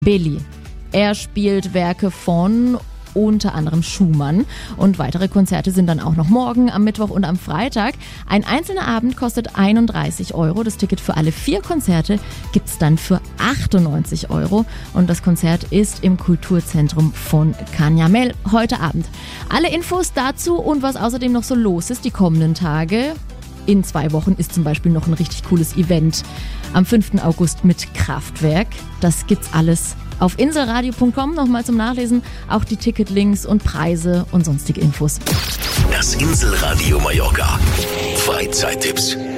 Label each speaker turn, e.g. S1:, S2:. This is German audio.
S1: Billy. Er spielt Werke von unter anderem Schumann. Und weitere Konzerte sind dann auch noch morgen, am Mittwoch und am Freitag. Ein einzelner Abend kostet 31 Euro. Das Ticket für alle 4 Konzerte gibt's dann für 98 Euro. Und das Konzert ist im Kulturzentrum von Canyamel heute Abend. Alle Infos dazu und was außerdem noch so los ist die kommenden Tage. In 2 Wochen ist zum Beispiel noch ein richtig cooles Event am 5. August mit Kraftwerk. Das gibt's alles auf inselradio.com nochmal zum Nachlesen. Auch die Ticketlinks und Preise und sonstige Infos.
S2: Das Inselradio Mallorca. Freizeittipps.